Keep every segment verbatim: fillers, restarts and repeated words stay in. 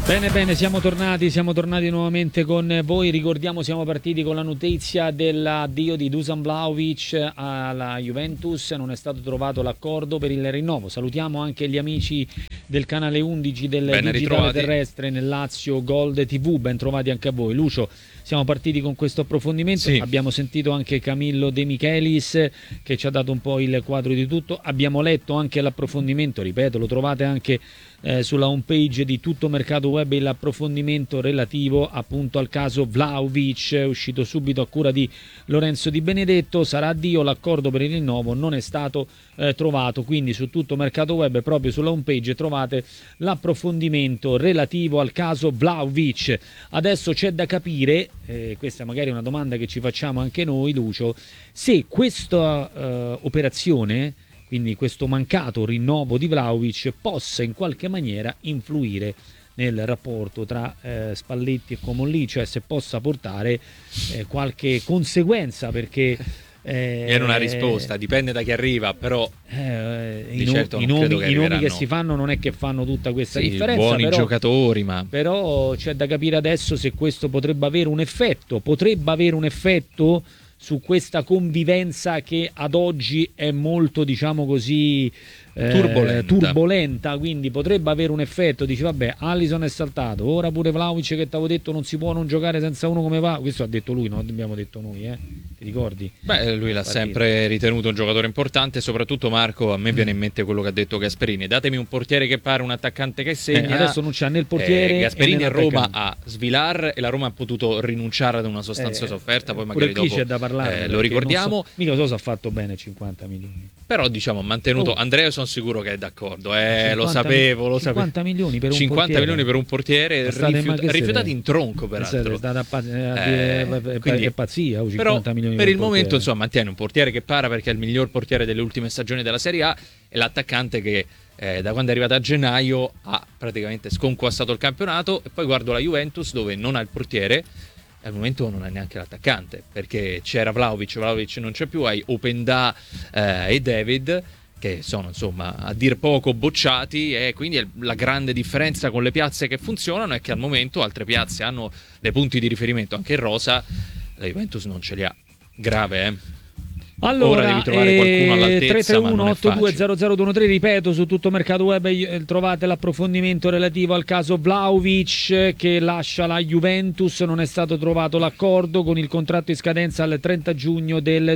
Bene, bene, siamo tornati, siamo tornati nuovamente con voi. Ricordiamo, siamo partiti con la notizia dell'addio di Dusan Vlahovic alla Juventus. Non è stato trovato l'accordo per il rinnovo. Salutiamo anche gli amici del canale undici del ben Digitale ritrovati. Terrestre nel Lazio Gold tivù. Ben trovati anche a voi. Lucio, siamo partiti con questo approfondimento. Sì. Abbiamo sentito anche Camillo De Michelis che ci ha dato un po' il quadro di tutto. Abbiamo letto anche l'approfondimento, ripeto, lo trovate anche Eh, sulla homepage di Tutto Mercato Web, l'approfondimento relativo appunto al caso Vlahovic, è uscito subito a cura di Lorenzo Di Benedetto. Sarà addio, l'accordo per il rinnovo non è stato eh, trovato, quindi su Tutto Mercato Web, proprio sulla homepage, trovate l'approfondimento relativo al caso Vlahovic. Adesso c'è da capire, eh, questa magari è una domanda che ci facciamo anche noi, Lucio, se questa eh, operazione, quindi questo mancato rinnovo di Vlahovic, possa in qualche maniera influire nel rapporto tra eh, Spalletti e Comolli, cioè se possa portare eh, qualche conseguenza, perché eh, era una risposta, dipende da chi arriva, però eh, di i, no, certo i non nomi, credo che i nomi che arriveranno. si fanno non è che fanno tutta questa sì, differenza, buoni però, giocatori, ma però c'è da capire adesso se questo potrebbe avere un effetto, potrebbe avere un effetto su questa convivenza che ad oggi è molto, diciamo così, eh, turbolenta. turbolenta, quindi potrebbe avere un effetto. Dici vabbè, Alisson è saltato, ora pure Vlahovic che ti avevo detto non si può non giocare senza uno come va, questo ha detto lui, non abbiamo detto noi, eh? Ti ricordi? Beh, lui l'ha sempre ritenuto un giocatore importante, soprattutto Marco, a me viene in mente quello che ha detto Gasperini: datemi un portiere che pare, un attaccante che segna. Eh, adesso non c'ha né il portiere, eh, Gasperini e a Roma ha Svilar e la Roma ha potuto rinunciare ad una sostanziosa eh, offerta, poi magari dopo c'è da parlare, eh, lo ricordiamo. So, mica so se ha fatto bene cinquanta milioni. Però diciamo ha mantenuto, oh. Andrea sono sicuro che è d'accordo, eh, lo cinquanta sapevo, lo sapevo. cinquanta milioni per un cinquanta portiere. milioni per un portiere rifiut- rifiutati in tronco, peraltro. È stata pazz- eh, eh, quindi, è pazzia, oh, però milioni per per il momento insomma mantiene un portiere che para, perché è il miglior portiere delle ultime stagioni della Serie A, e l'attaccante che eh, da quando è arrivato a gennaio ha praticamente sconquassato il campionato. E poi guardo la Juventus, dove non ha il portiere, al momento non ha neanche l'attaccante, perché c'era Vlahovic, Vlahovic non c'è più, hai Openda eh, e David, che sono insomma a dir poco bocciati, e quindi la grande differenza con le piazze che funzionano è che al momento altre piazze hanno dei punti di riferimento anche in rosa, la Juventus non ce li ha. Grave, eh? Allora, ora devi trovare qualcuno all'altezza, tre tre uno ma non è otto due facile. zero zero due uno tre, ripeto, su Tutto Mercato Web eh, trovate l'approfondimento relativo al caso Vlahovic che lascia la Juventus. Non è stato trovato l'accordo con il contratto in scadenza al trenta giugno del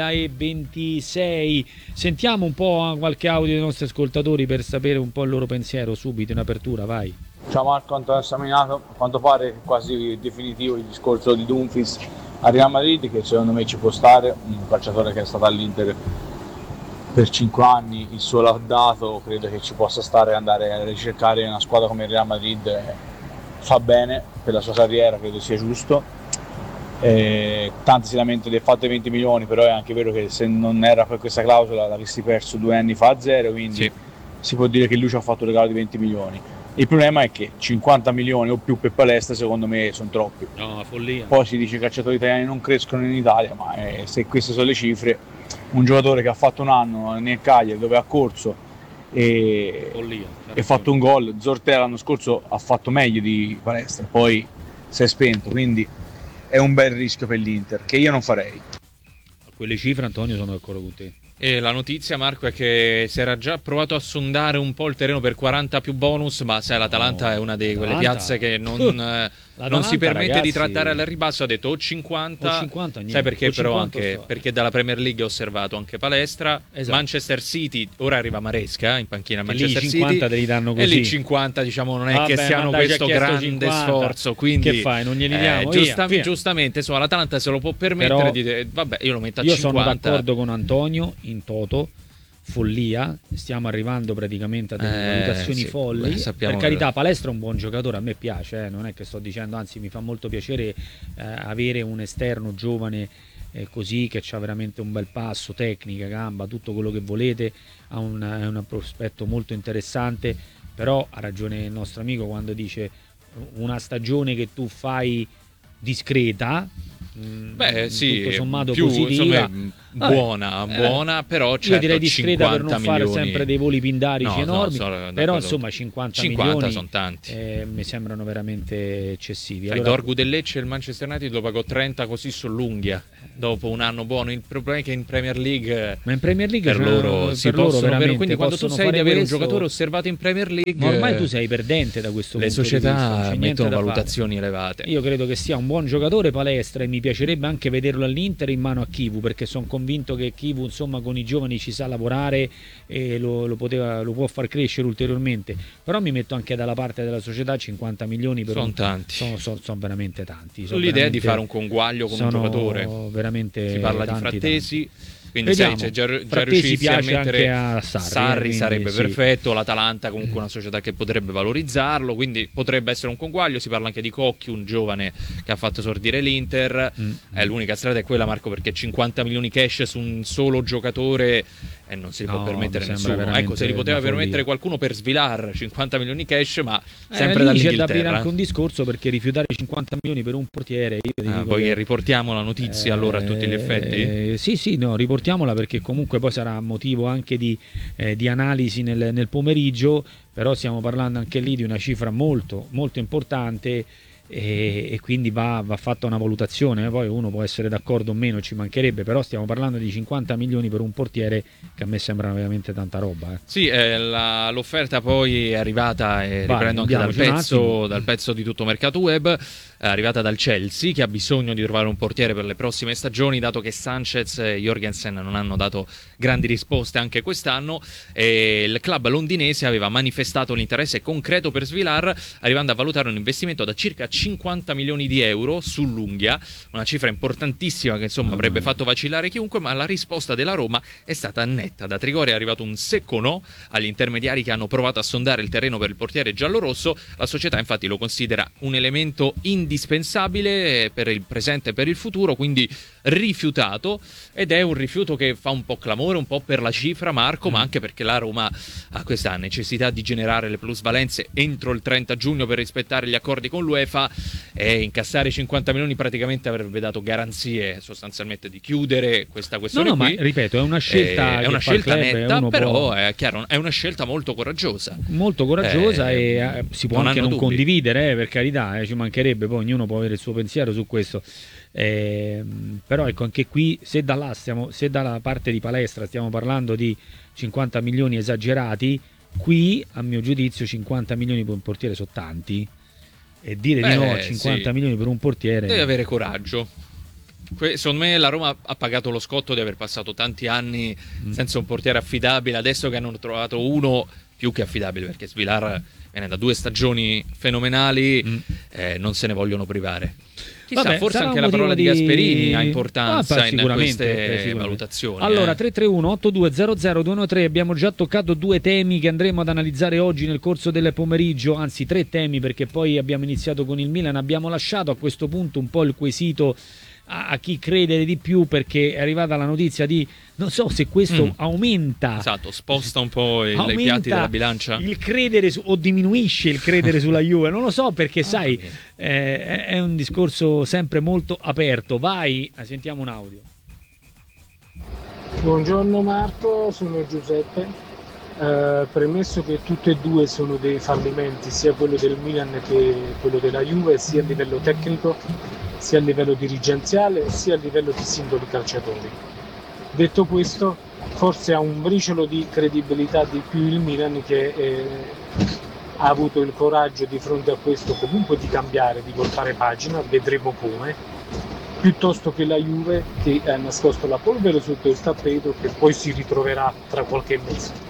duemilaventisei. Sentiamo un po' qualche audio dei nostri ascoltatori per sapere un po' il loro pensiero subito in apertura, vai. Ciao Marco, Antonio Staminato. A quanto pare è quasi definitivo il discorso di Dumfries a Real Madrid, che secondo me ci può stare, un calciatore che è stato all'Inter per cinque anni, il suo l'ha dato, credo che ci possa stare, andare a ricercare una squadra come il Real Madrid eh, fa bene per la sua carriera, credo sia giusto. Eh, tanti si lamentano del fatto dei venti milioni, però è anche vero che se non era per questa clausola l'avresti perso due anni fa a zero, quindi sì, si può dire che lui ci ha fatto un regalo di venti milioni. Il problema è che cinquanta milioni o più per Palestra secondo me sono troppi. No, follia. Poi si dice che i calciatori italiani non crescono in Italia, ma eh, se queste sono le cifre, un giocatore che ha fatto un anno nel Cagliari dove ha corso e, follia, e fatto un gol, Zortea l'anno scorso ha fatto meglio di Palestra, poi si è spento, quindi è un bel rischio per l'Inter, che io non farei. A quelle cifre, Antonio, sono d'accordo con te. E la notizia, Marco, è che si era già provato a sondare un po' il terreno per quaranta più bonus, ma sai, l'Atalanta no, è una di quelle l'Atalanta. piace che non, uh, non si permette ragazzi, di trattare al ribasso. Ha detto o cinquanta, o cinquanta niente, sai perché? o Però cinquanta anche sto. perché dalla Premier League ho osservato anche Palestra, esatto. Manchester City, ora arriva Maresca in panchina a Manchester e lì cinquanta City, te li danno così. e lì cinquanta diciamo non è Vabbè, che siano questo grande cinquanta, sforzo, quindi che fai, non glieli diamo? eh, giusta, via, via. giustamente insomma l'Atalanta se lo può permettere. Però, di dire, vabbè, io lo metto a io cinquanta. Sono d'accordo con Antonio in toto. Follia, stiamo arrivando praticamente a delle eh, valutazioni sì, folli. Beh, per carità, che... Palestra è un buon giocatore, a me piace, eh, non è che sto dicendo, anzi mi fa molto piacere eh, avere un esterno giovane eh, così, che ha veramente un bel passo, tecnica, gamba, tutto quello che volete, ha un, un prospetto molto interessante. Però ha ragione il nostro amico quando dice una stagione che tu fai discreta, beh sì, tutto sommato più, positiva, insomma, buona, Vabbè, buona, eh, però certo, io direi discreta per non milioni... fare sempre dei voli pindarici no, enormi, no, sono però insomma cinquanta, cinquanta milioni sono tanti. Eh, mi sembrano veramente eccessivi. Allora... Allora... Dorgu del Lecce e il Manchester United lo pagò trenta così sull'unghia dopo un anno buono. Il problema è che in Premier League, ma in Premier League per loro per si loro possono veramente quindi quando tu possono sai di avere questo... un giocatore osservato in Premier League, ma ormai tu sei perdente da questo le punto di vista, non società c'è niente mettono da valutazioni fare. elevate. Io credo che sia un buon giocatore Palestra e mi piacerebbe anche vederlo all'Inter in mano a Chivu, perché sono convinto che Chivu insomma con i giovani ci sa lavorare e lo, lo, poteva, lo può far crescere ulteriormente, però mi metto anche dalla parte della società. Cinquanta milioni per sono un... tanti, sono, sono, sono veramente tanti. Sono l'idea veramente... di fare un conguaglio con sono un giocatore, veramente si parla tanti, di Frattesi tanti. Quindi Vediamo. sai, se già, già Frattesi riuscissi a piace mettere anche a Sarri, Sarri eh, sarebbe sì. perfetto. L'Atalanta comunque è una società che potrebbe valorizzarlo, quindi potrebbe essere un conguaglio. Si parla anche di Cocchi, un giovane che ha fatto esordire l'Inter. Mm. Eh, l'unica strada è quella, Marco, perché cinquanta milioni cash su un solo giocatore e eh, non si li può no, permettere nessuno. Ecco, se li poteva permettere qualcuno per Svilar, cinquanta milioni cash, ma sempre eh, dall'Inghilterra. C'è da aprire anche un discorso, perché rifiutare cinquanta milioni per un portiere, io ti ah, dico poi che... riportiamo la notizia eh, allora a tutti gli effetti. Eh, sì, sì, no, riportiamola, perché comunque poi sarà motivo anche di, eh, di analisi nel, nel pomeriggio, però stiamo parlando anche lì di una cifra molto, molto importante. E, e quindi va, va fatta una valutazione. Poi uno può essere d'accordo o meno, ci mancherebbe, però stiamo parlando di cinquanta milioni per un portiere che a me sembra veramente tanta roba. Eh. Sì, eh, la, l'offerta poi è arrivata, e Vai, riprendo anche dal pezzo, un dal pezzo di Tutto Mercato Web, è arrivata dal Chelsea, che ha bisogno di trovare un portiere per le prossime stagioni, dato che Sanchez e Jorgensen non hanno dato grandi risposte anche quest'anno, e il club londinese aveva manifestato l'interesse concreto per Svilar, arrivando a valutare un investimento da circa cinquanta milioni di euro sull'unghia, una cifra importantissima che insomma avrebbe fatto vacillare chiunque, ma la risposta della Roma è stata netta. Da Trigoria è arrivato un secco no agli intermediari che hanno provato a sondare il terreno per il portiere giallorosso. La società infatti lo considera un elemento indispensabile per il presente e per il futuro, quindi rifiutato, ed è un rifiuto che fa un po' clamore, un po' per la cifra, Marco, mm. ma anche perché la Roma ha questa necessità di generare le plusvalenze entro il trenta giugno per rispettare gli accordi con l'UEFA, e incassare cinquanta milioni praticamente avrebbe dato garanzie sostanzialmente di chiudere questa questione. No, no, qui. ma ripeto, è una scelta, è una scelta club, netta, però può... è chiaro, è una scelta molto coraggiosa. Molto coraggiosa, eh, e eh, si può non anche non dubbi. condividere, eh, per carità, eh, ci mancherebbe, poi ognuno può avere il suo pensiero su questo. Eh, però ecco, anche qui, se da là stiamo, se dalla parte di Palestra stiamo parlando di cinquanta milioni esagerati, qui a mio giudizio cinquanta milioni per un portiere sono tanti, e dire Beh, di no a cinquanta sì. milioni per un portiere, deve avere coraggio. Que- secondo me la Roma ha pagato lo scotto di aver passato tanti anni mm. senza un portiere affidabile. Adesso che hanno trovato uno più che affidabile, perché Svilar viene da due stagioni fenomenali, mm. eh, non se ne vogliono privare. Chissà, Vabbè, forse anche la parola di... di Gasperini ha importanza ah, in queste valutazioni. Allora, eh. tre tre uno otto due zero zero due nove tre, abbiamo già toccato due temi che andremo ad analizzare oggi nel corso del pomeriggio, anzi tre temi, perché poi abbiamo iniziato con il Milan, abbiamo lasciato a questo punto un po' il quesito a, a chi credere di più, perché è arrivata la notizia di, non so se questo mm. aumenta, esatto, sposta un po' il, i piatti della bilancia, il credere su, o diminuisce il credere sulla Juve, non lo so, perché sai, eh, è un discorso sempre molto aperto. Vai, sentiamo un audio. Buongiorno Marco, sono Giuseppe. Eh, premesso che tutte e due sono dei fallimenti, sia quello del Milan che quello della Juve, sia a livello tecnico, sia a livello dirigenziale, sia a livello di singoli calciatori. Detto questo, forse ha un briciolo di credibilità di più il Milan, che eh, ha avuto il coraggio di fronte a questo comunque di cambiare, di voltare pagina, vedremo come, piuttosto che la Juve, che ha nascosto la polvere sotto il tappeto, che poi si ritroverà tra qualche mese.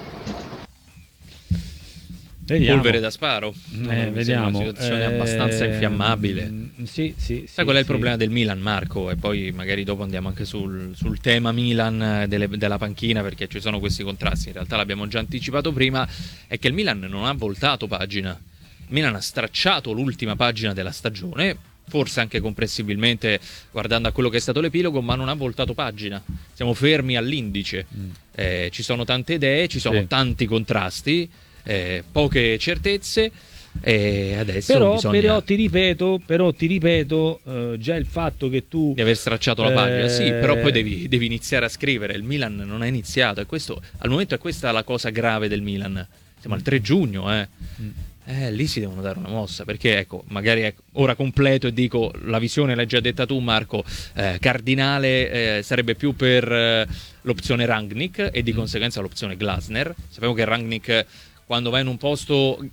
Vediamo. Polvere da sparo, eh, vediamo. Una situazione eh, abbastanza infiammabile. Sì, sì, sai sì, qual è il sì. problema del Milan, Marco? E poi magari dopo andiamo anche sul, sul tema Milan delle, della panchina, perché ci sono questi contrasti. In realtà l'abbiamo già anticipato prima, è che il Milan non ha voltato pagina. Il Milan ha stracciato l'ultima pagina della stagione, forse anche comprensibilmente guardando a quello che è stato l'epilogo, ma non ha voltato pagina. Siamo fermi all'indice. Mm. Eh, ci sono tante idee, ci sono sì. tanti contrasti, Eh, poche certezze, e adesso però, bisogna però ti ripeto, però ti ripeto eh, già il fatto che tu di aver stracciato la pagina, eh, sì, però poi devi, devi iniziare a scrivere. Il Milan non è iniziato, e questo al momento è questa la cosa grave del Milan. Siamo al tre giugno, eh. Mm. Eh, lì si devono dare una mossa, perché ecco, magari ecco, ora completo e dico la visione l'hai già detta tu, Marco. eh, Cardinale eh, sarebbe più per eh, l'opzione Rangnick e di Mm. conseguenza l'opzione Glasner. Sappiamo che Rangnick, quando va in un posto,